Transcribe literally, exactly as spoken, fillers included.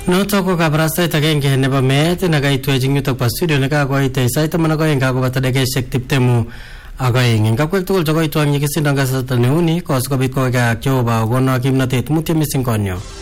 Noto ko kabarastait agenge nebo meet nakaitwech ing yutok pa studio nekakoite sait taman ak oeng kakobata dakikaishek tiptemu ak oeng. Eng kakwek tugul chekoitwang nyikisindo eng kasarta neuni kosikobit kokaak Jehova kokono kimnatet mutyo mising konyo.